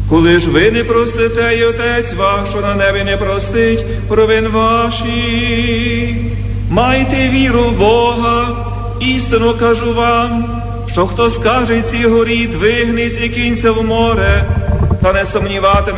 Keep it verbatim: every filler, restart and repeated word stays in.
Коли ж ви не простите, і Отець ваш, що на небі, не простить провин ваші. Майте віру в Бога, істину кажу вам, що хто скаже цій горі, двигнись і кинься в море, та не сумніватиме